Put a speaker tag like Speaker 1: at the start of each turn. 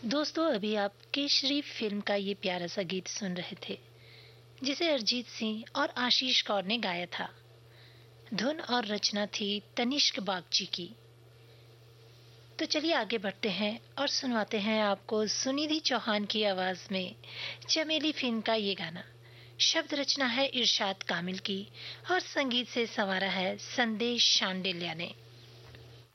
Speaker 1: दोस्तों, अभी आप केसरी फिल्म का ये प्यारा सा गीत सुन रहे थे, जिसे अरिजीत सिंह और आशीष कौर ने गाया था। धुन और रचना थी तनिष्क बागची की। तो चलिए आगे बढ़ते हैं और सुनवाते हैं आपको सुनिधि चौहान की आवाज में चमेली फिल्म का ये गाना। शब्द रचना है इरशाद कामिल की और संगीत से संवारा है संदेश शांडिल्या ने।